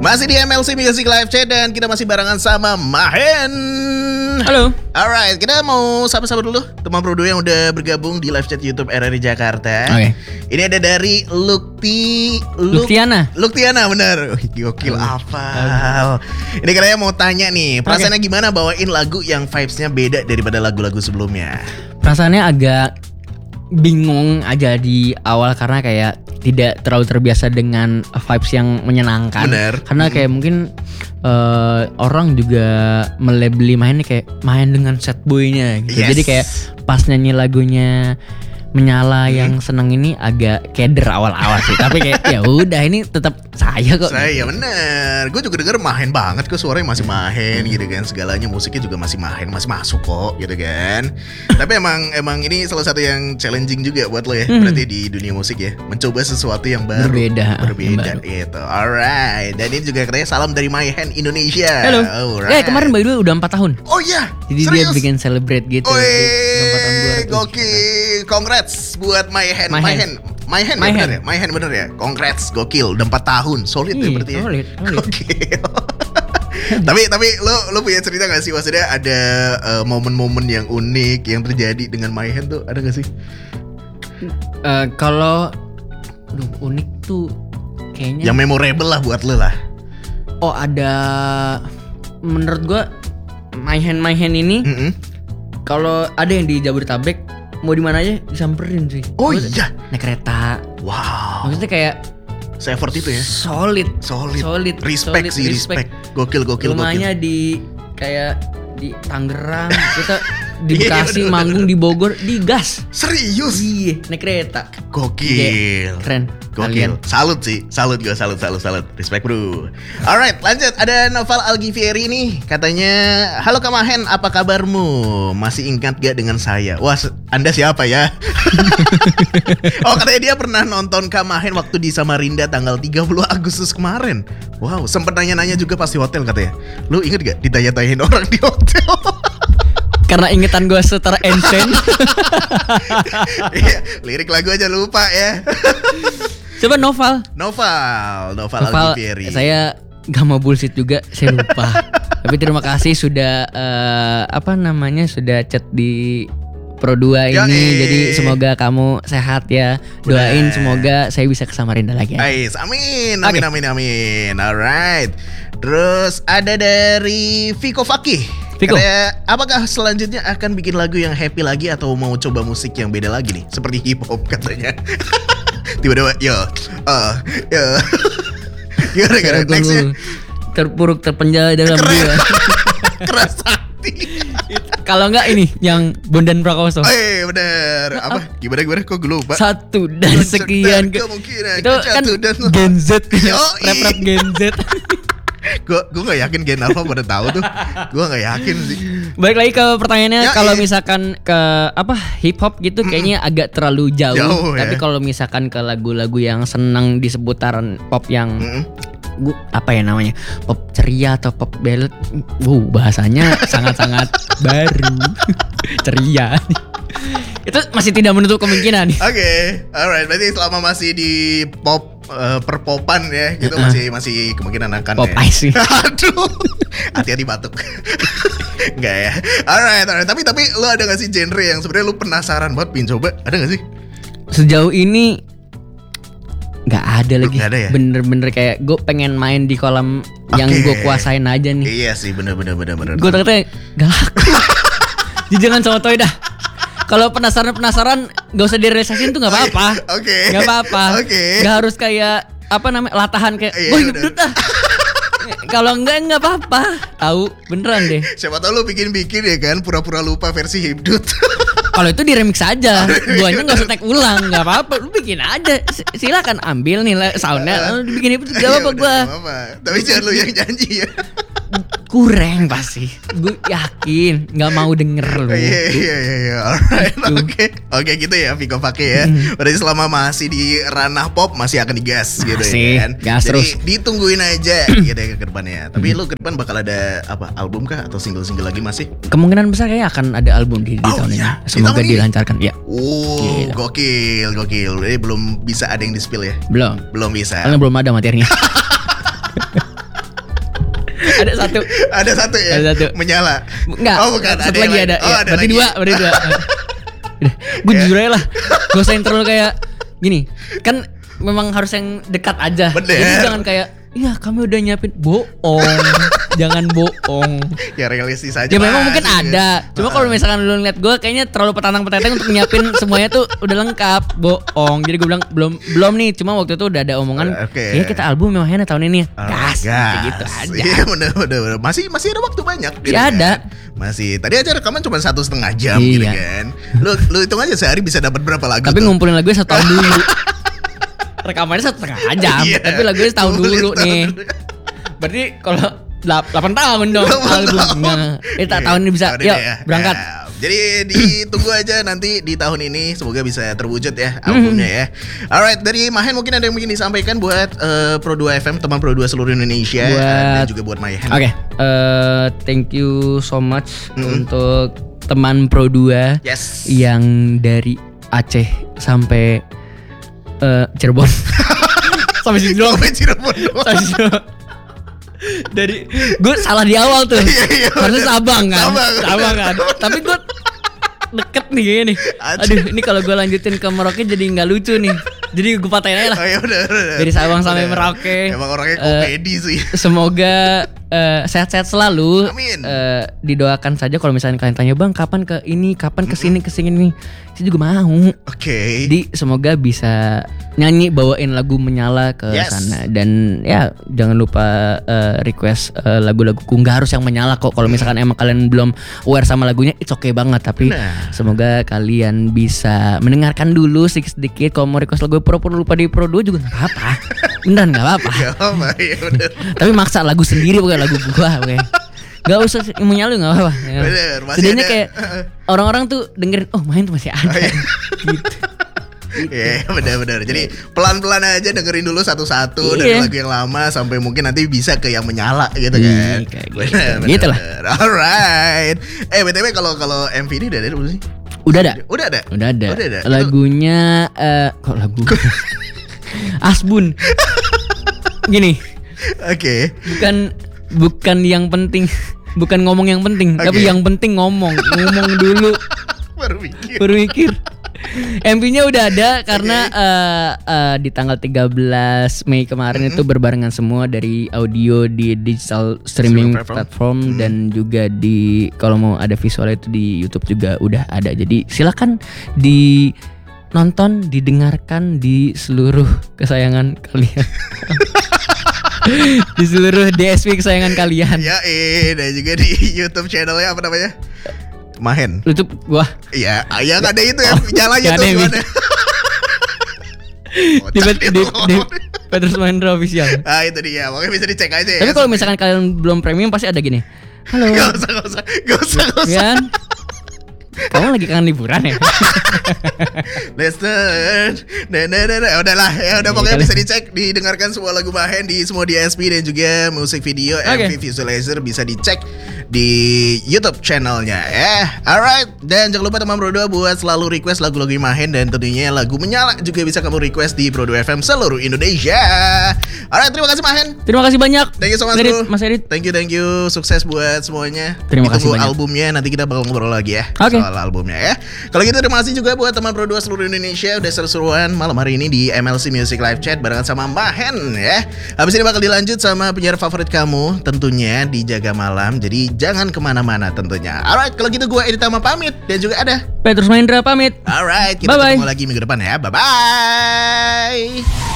Masih di MLC Music Live Chat dan kita masih barengan sama Mahen. Halo. Alright, kita mau sapa-sapa dulu teman Pro 2 yang udah bergabung di live chat YouTube RRI Jakarta. Oke. Ini ada dari Luktiana, bener. Gokil hafal. Ini katanya mau tanya nih, perasaannya gimana bawain lagu yang vibes-nya beda daripada lagu-lagu sebelumnya? Perasaannya agak bingung aja di awal karena kayak tidak terlalu terbiasa dengan vibes yang menyenangkan. Bener. Karena kayak mungkin orang juga melabeli mainnya kayak main dengan sad boy-nya gitu. Yes. Jadi kayak pas nyanyi lagunya Menyala yang seneng ini agak keder awal-awal sih. Tapi kayak ya udah ini tetap saya kok. Saya bener. Gue juga denger Mahen banget kok, suaranya masih Mahen gitu kan. Segalanya musiknya juga masih Mahen, masih masuk kok gitu kan. Tapi emang ini salah satu yang challenging juga buat lo ya. Berarti di dunia musik ya, mencoba sesuatu yang baru. Berbeda itu. Alright. Dan ini juga katanya salam dari Mahen Indonesia. Halo. Alright. Kemarin by the way udah 4 tahun. Oh iya. Jadi serius? dia bikin celebrate gitu. Oi, Di 4 tahun gokil. Congrats buat Mahen bener ya. Congrats, gokil. Udah 4 tahun. Solid ya berarti ya. Solid. Gokil. tapi lo punya cerita gak sih, maksudnya ada momen-momen yang unik yang terjadi dengan Mahen tuh, ada gak sih? Kalau unik tuh kayaknya yang memorable lah buat lo lah. Oh ada, menurut gua Mahen ini kalau ada yang di Jabodetabek mau di mana aja disamperin sih. Oh iya, naik kereta. Wow. Maksudnya kayak se-effort itu ya. Solid. Respect. Gokil. Rumahnya di kayak di Tangerang, kita di Bekasi, manggung di Bogor, di gas. Serius? Iya, naik kereta. Gokil. Keren. Gokil. Salut sih. Salut. Respect bro. Alright, lanjut. Ada Noval Algivieri nih. Katanya, halo Kak Mahen, apa kabarmu? Masih ingat gak dengan saya? Wah, Anda siapa ya? Oh, katanya dia pernah nonton Kak Mahen waktu di Samarinda tanggal 30 Agustus kemarin. Wow, sempet nanya-nanya juga pas di hotel katanya. Lu inget gak ditanya-tanyain orang di hotel? Karena ingetan gue setara Ensen. Iya, lirik lagu aja lupa ya. Coba Noval Algivieri. Saya gak mau bullshit juga, saya lupa. Tapi terima kasih sudah sudah chat di Pro 2 ini. Jadi semoga kamu sehat ya. Doain semoga saya bisa ke Samarinda lagi ya. Amin. Alright. Terus ada dari Viko Fakih. Katanya, apakah selanjutnya akan bikin lagu yang happy lagi atau mau coba musik yang beda lagi nih? Seperti hip hop katanya. Tiba-tiba Gimana nextnya? Terpuruk terpenjara dalam dia. Keras hati. Kalau enggak ini yang Bondan Prakoso. Bener. Apa? Gimana? Kok gue lupa? Satu dan sekian kemungkinan. Itu kan Gen Z. Rap Gen Z. Gue gak yakin Gen Alpha pada tahu tuh. Gue gak yakin sih. Balik lagi ke pertanyaannya, kalau misalkan ke hip hop gitu kayaknya agak terlalu jauh ya. Tapi kalau misalkan ke lagu-lagu yang seneng di seputaran pop yang pop ceria atau pop ballad, bahasanya sangat-sangat baru. Ceria. Itu masih tidak menutup kemungkinan. Oke, alright. Berarti selama masih di pop perpopan ya, gitu masih kemungkinan akan pop ice sih. Aduh, hati-hati batuk. Enggak ya. Alright. Tapi lu ada gak sih genre yang sebenarnya lu penasaran banget pengen coba? Ada gak sih? Sejauh ini nggak ada lagi. Gak ada ya? Bener-bener kayak gue pengen main di kolam yang gue kuasain aja nih. Iya sih, bener. Gue takutnya gak laku. Jadi jangan sotoy dah. Kalau penasaran gak usah direalisasiin tuh gak apa-apa. Oke. Gak apa-apa. Gak harus kayak latahan kayak gue hidup dah. Kalau enggak apa-apa. Tahu beneran deh. Siapa tahu lu bikin ya kan, pura-pura lupa versi Hibdut. Kalau itu di remix aja, guanya nggak usah tag ulang, nggak apa-apa, lu bikin aja. Silakan ambil nih soundnya, lu bikin itu gak apa-apa gua. Tapi jangan lu yang janji ya. Kurang pasti, gue yakin nggak mau denger lu. Iya, alright, oke gitu ya, Viko pakai ya. Berarti selama masih di ranah pop masih akan digas gitu ya kan. Gas terus. Jadi ditungguin aja gitu ya ke depannya. Tapi lu ke depan bakal ada album kah atau single-single lagi masih? Kemungkinan besar kayaknya akan ada album di tahun ini. Semoga dilancarkan ya. Gokil. Jadi belum bisa ada yang di-spill ya? Belum bisa. Karena belum ada materinya. Ada satu. Ada satu ya. Ada satu. Menyala. Enggak. Oh bukan. Satu ada lagi yang ada. lain. Oh Ya, ada berarti lagi. dua. Berarti dua. Gue jujur aja lah. Gak usah yang terlalu kayak gini. Kan memang harus yang dekat aja. Bener. Jadi jangan kayak, iya kami udah nyiapin. Bohong. Jangan bohong. Ya realistis aja. Ya memang Mas, mungkin gitu. ada. Cuma kalau misalkan lu ngeliat gue kayaknya terlalu petantang-petenteng untuk nyiapin semuanya tuh udah lengkap. Bohong. Jadi gue bilang belum nih. Cuma waktu itu udah ada omongan. Oke. Kayaknya kita album memang tahun ini. Gas. Kayak gitu aja. Iya bener. Masih ada waktu banyak. Gitu Ya ada. Masih. Tadi aja rekaman cuma 1,5 jam Iya. gitu kan. Lu hitung aja sehari bisa dapat berapa lagu Tapi tuh? ngumpulin lagunya 1 tahun dulu. Rekamannya 1,5 jam. Iya. Tapi lagunya setahun Ngumpulin dulu setahun nih. dulu. Berarti kalau 8 tahun dong 8 albumnya. Tahun ini bisa. Tahun ini Yuk ya. berangkat. Ya. Jadi ditunggu aja nanti di tahun ini semoga bisa terwujud ya albumnya ya. Alright, dari Mahen mungkin ada yang ingin disampaikan buat Pro 2 FM, teman Pro 2 seluruh Indonesia dan juga buat Mahen. Oke, thank you so much untuk teman Pro 2 Yes. yang dari Aceh sampai Cirebon. Sampai situ doang. Sampai Cirebon doang. Sampai situ doang. Dari gue salah di awal tuh. Iya, Harusnya Sabang kan. Sabang. kan. Tapi gue deket nih kayaknya nih. Aduh, ini kalau gue lanjutin ke Merauke jadi nggak lucu nih. Jadi gue patahin aja lah. Oh ya udah. Dari Sabang sampai Merauke. Emang orangnya komedi sih. Semoga sehat-sehat selalu. Amin. Didoakan saja kalau misalnya kalian tanya, "Bang, kapan ke ini, kapan ke sini, nih?" Saya juga mau. Oke. Jadi semoga bisa nyanyi bawain lagu Menyala ke Yes. sana dan ya jangan lupa request lagu-laguku, nggak harus yang Menyala kok. Kalau misalkan emang kalian belum aware sama lagunya, it's okay banget. Tapi Nah. semoga kalian bisa mendengarkan dulu sedikit-sedikit. Kalau mau request lagu pura-pura lupa di Pro 2 juga nggak apa-apa. Beneran nggak apa-apa. Ya apa ya udah. Tapi maksa lagu sendiri bukan lagu gua, oke. Gak usah Menyala nggak apa-apa. Ya. Bener, masih Setidaknya ada. kayak orang-orang tuh dengerin, oh Mahen tuh masih ada. Oh, iya. Gitu. Iya benar-benar. Jadi pelan-pelan aja dengerin dulu satu-satu dari Iya. lagu yang lama sampai mungkin nanti bisa ke yang Menyala gitu Iya, kan. kayak gitu. Benar, Gitu lah. benar. Alright. BTW kalau MV ini udah ada belum sih? Udah ada. Udah ada. Udah ada. Udah ada. Lagunya kok lagu Asbun. Gini, Oke. bukan yang penting, bukan ngomong yang penting, tapi Oke. yang penting ngomong dulu Baru mikir. baru mikir. MV-nya udah ada karena di tanggal 13 Mei kemarin itu berbarengan semua dari audio di digital streaming Streaming platform dan juga di kalau mau ada visual itu di YouTube juga udah ada. Jadi silakan nonton, didengarkan di seluruh kesayangan kalian. Di seluruh DSP kesayangan kalian. Ya dan juga di YouTube channelnya apa namanya? Mahen. YouTube gua Iya, yang ada itu ya, nyala yang ada YouTube yang ada. di Petrus Mahendra Official. Ah itu dia, makanya bisa dicek aja ya. Tapi kalau misalkan kalian belum premium pasti ada gini. Halo. Gak usah. Kan? Kamu lagi kangen liburan ya? Listen, udahlah ya udah pokoknya bisa dicek, didengarkan semua lagu Mahen di semua DSP dan juga musik video MV visualizer bisa dicek di YouTube channelnya ya. Alright, dan jangan lupa teman Pro 2 buat selalu request lagu-lagu Mahen dan tentunya lagu Menyala juga bisa kamu request di Pro 2 FM seluruh Indonesia. Alright, terima kasih Mahen. Terima kasih banyak. Thank you so much Edit, bro. Mas Edit. Thank you. Sukses buat semuanya. Terima kasih Ditunggu banyak. albumnya, nanti kita bakal ngobrol lagi ya Oke. soal albumnya ya. Kalau gitu terima kasih juga buat teman Pro 2 seluruh Indonesia udah seru-seruan malam hari ini di MLC Music Live Chat barengan sama Mahen ya. Habis ini bakal dilanjut sama penyiar favorit kamu tentunya di Jaga Malam. Jadi jangan kemana-mana tentunya. Alright, kalau gitu gue Edit Tama pamit dan juga ada Petrus Mahendra pamit. Alright, kita Bye-bye. ketemu lagi minggu depan ya. Bye-bye.